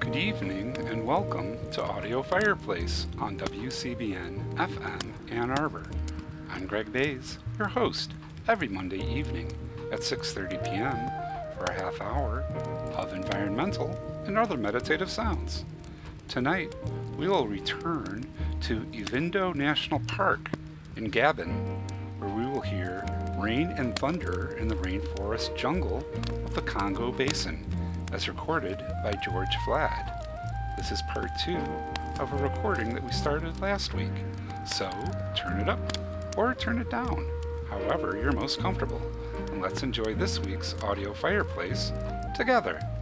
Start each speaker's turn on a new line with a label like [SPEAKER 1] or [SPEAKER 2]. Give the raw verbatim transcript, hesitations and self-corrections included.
[SPEAKER 1] Good evening and welcome to Audio Fireplace on W C B N F M Ann Arbor. I'm Greg Bays, your host, every Monday evening at six thirty p.m. for a half hour of environmental and other meditative sounds. Tonight, we will return to Ivindo National Park in Gabon, where we will hear rain and thunder in the rainforest jungle of the Congo Basin, as recorded by George Vlad. This is part two of a recording that we started last week, so turn it up or turn it down, however you're most comfortable, and let's enjoy this week's audio fireplace together.